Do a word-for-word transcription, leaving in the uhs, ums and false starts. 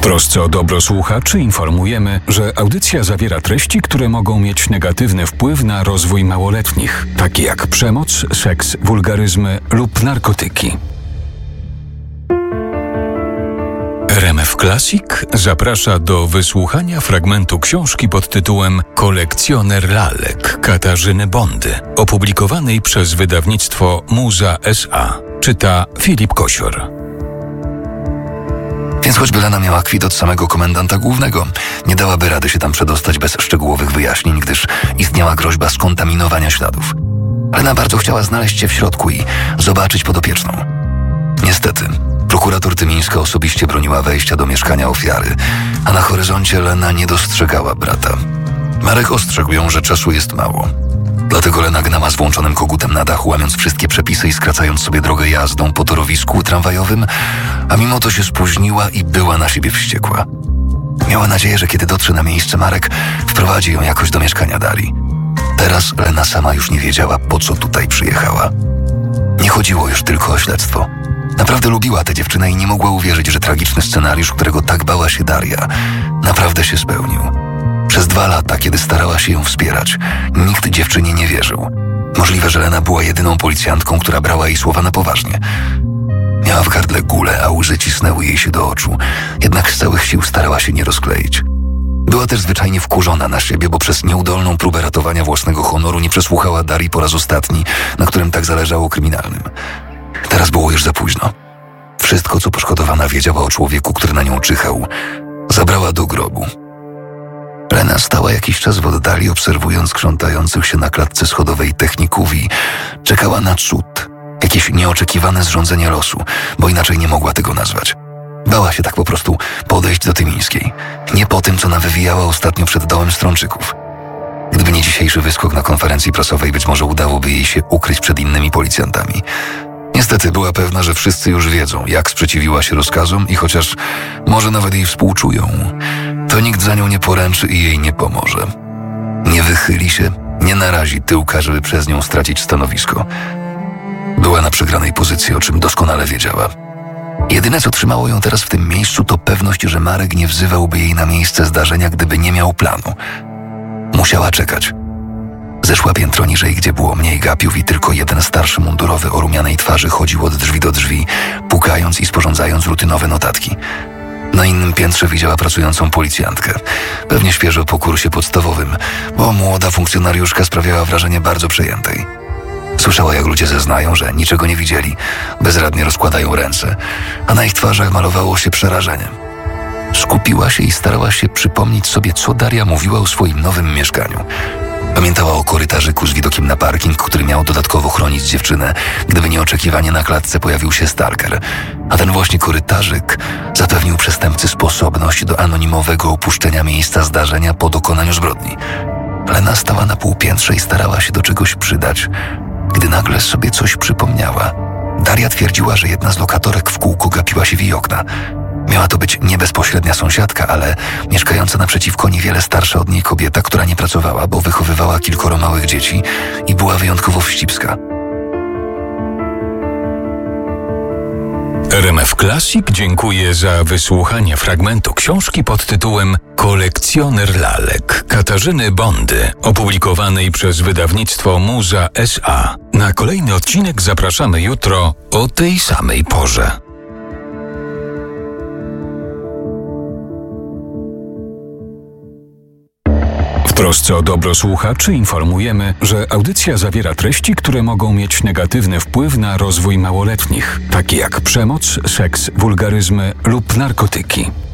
trosce o dobro słuchaczy informujemy, że audycja zawiera treści, które mogą mieć negatywny wpływ na rozwój małoletnich, takie jak przemoc, seks, wulgaryzmy lub narkotyki. R M F Classic zaprasza do wysłuchania fragmentu książki pod tytułem Kolekcjoner lalek Katarzyny Bondy, opublikowanej przez wydawnictwo Muza S A. Czyta Filip Kosior. Więc choćby Lena miała kwit od samego komendanta głównego, nie dałaby rady się tam przedostać bez szczegółowych wyjaśnień, gdyż istniała groźba skontaminowania śladów. Lena bardzo chciała znaleźć się w środku i zobaczyć podopieczną. Niestety, prokurator Tymińska osobiście broniła wejścia do mieszkania ofiary, a na horyzoncie Lena nie dostrzegała brata. Marek ostrzegł ją, że czasu jest mało. Dlatego Lena gnała z włączonym kogutem na dachu, łamiąc wszystkie przepisy i skracając sobie drogę jazdą po torowisku tramwajowym, a mimo to się spóźniła i była na siebie wściekła. Miała nadzieję, że kiedy dotrze na miejsce Marek, wprowadzi ją jakoś do mieszkania Darii. Teraz Lena sama już nie wiedziała, po co tutaj przyjechała. Nie chodziło już tylko o śledztwo. Naprawdę lubiła tę dziewczynę i nie mogła uwierzyć, że tragiczny scenariusz, którego tak bała się Daria, naprawdę się spełnił. Przez dwa lata, kiedy starała się ją wspierać, nikt dziewczynie nie wierzył. Możliwe, że Lena była jedyną policjantką, która brała jej słowa na poważnie. Miała w gardle gulę, a łzy cisnęły jej się do oczu, jednak z całych sił starała się nie rozkleić. Była też zwyczajnie wkurzona na siebie, bo przez nieudolną próbę ratowania własnego honoru nie przesłuchała Darii po raz ostatni, na którym tak zależało kryminalnym. Teraz było już za późno. Wszystko, co poszkodowana wiedziała o człowieku, który na nią czyhał, zabrała do grobu. Lena stała jakiś czas w oddali, obserwując krzątających się na klatce schodowej techników i czekała na cud, jakieś nieoczekiwane zrządzenie losu, bo inaczej nie mogła tego nazwać. Bała się tak po prostu podejść do Tymińskiej, nie po tym, co nawywijała ostatnio przed dołem Strączyków. Gdyby nie dzisiejszy wyskok na konferencji prasowej, być może udałoby jej się ukryć przed innymi policjantami. Niestety była pewna, że wszyscy już wiedzą, jak sprzeciwiła się rozkazom i chociaż może nawet jej współczują, to nikt za nią nie poręczy i jej nie pomoże. Nie wychyli się, nie narazi tyłka, żeby przez nią stracić stanowisko. Była na przegranej pozycji, o czym doskonale wiedziała. Jedyne, co trzymało ją teraz w tym miejscu, to pewność, że Marek nie wzywałby jej na miejsce zdarzenia, gdyby nie miał planu. Musiała czekać. Zeszła piętro niżej, gdzie było mniej gapiów i tylko jeden starszy mundurowy o rumianej twarzy chodził od drzwi do drzwi, pukając i sporządzając rutynowe notatki. Na innym piętrze widziała pracującą policjantkę, pewnie świeżo po kursie podstawowym, bo młoda funkcjonariuszka sprawiała wrażenie bardzo przejętej. Słyszała, jak ludzie zeznają, że niczego nie widzieli, bezradnie rozkładają ręce, a na ich twarzach malowało się przerażenie. Skupiła się i starała się przypomnieć sobie, co Daria mówiła o swoim nowym mieszkaniu. Pamiętała o korytarzyku z widokiem na parking, który miał dodatkowo chronić dziewczynę, gdyby nieoczekiwanie na klatce pojawił się stalker. A ten właśnie korytarzyk zapewnił przestępcy sposobność do anonimowego opuszczenia miejsca zdarzenia po dokonaniu zbrodni. Lena stała na półpiętrze i starała się do czegoś przydać, gdy nagle sobie coś przypomniała. Daria twierdziła, że jedna z lokatorek w kółko gapiła się w jej okna. Miała to być nie bezpośrednia sąsiadka, ale mieszkająca naprzeciwko niewiele starsza od niej kobieta, która nie pracowała, bo wychowywała kilkoro małych dzieci i była wyjątkowo wścibska. R M F Classic dziękuję za wysłuchanie fragmentu książki pod tytułem Kolekcjoner lalek Katarzyny Bondy, opublikowanej przez wydawnictwo Muza S A. Na kolejny odcinek zapraszamy jutro o tej samej porze. W trosce o dobro słuchaczy informujemy, że audycja zawiera treści, które mogą mieć negatywny wpływ na rozwój małoletnich, takie jak przemoc, seks, wulgaryzmy lub narkotyki.